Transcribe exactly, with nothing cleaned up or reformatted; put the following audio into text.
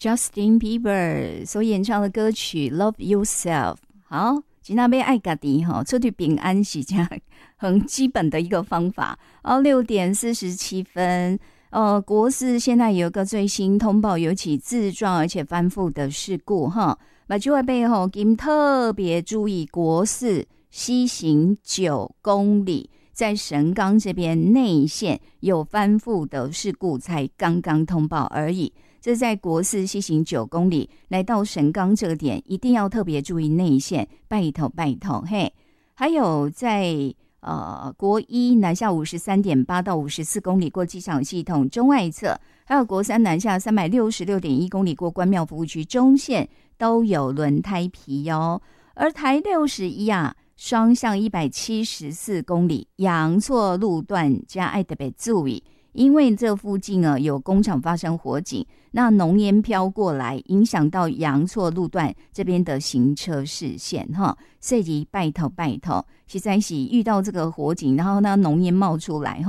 Justin Bieber 所演唱的歌曲 Love Yourself。 好，今天要爱自己哈，出去平安是这样很基本的一个方法。哦，六点四十七分，呃，国四现在有一个最新通报，有起自撞而且翻覆的事故哈。把就会背后，今特别注意国四西行九公里，在神冈这边内线有翻覆的事故，才刚刚通报而已。这在国四西行九公里来到神冈这个点，一定要特别注意内线，拜托拜托嘿。还有在呃国一南下五十三点八到五十四公里过机场系统中外侧，还有国三南下三百六十六点一公里过关庙服务区中线都有轮胎皮哦。而台六十一啊，双向一百七十四公里阳错路段加爱特别注意，因为这附近啊有工厂发生火警，那浓烟飘过来，影响到阳错路段这边的行车视线哈，所以拜托拜托，实在是遇到这个火警，然后那浓烟冒出来哈。